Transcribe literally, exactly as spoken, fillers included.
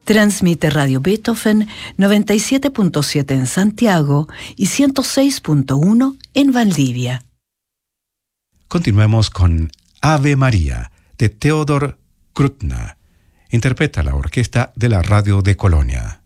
Transmite Radio Beethoven noventa y siete punto siete en Santiago y ciento seis punto uno en Valdivia. Continuemos con Ave María, de Theodor Krutna. Interpreta la orquesta de la Radio de Colonia.